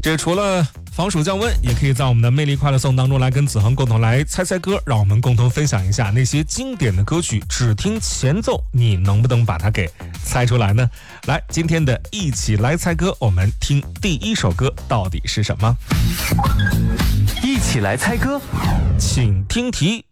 这除了防暑降温，也可以在我们的魅力快乐颂当中来跟子恒共同来猜猜歌，让我们共同分享一下那些经典的歌曲，只听前奏，你能不能把它给猜出来呢？来，今天的一起来猜歌，我们听第一首歌到底是什么？ 一起来猜歌， 请听题。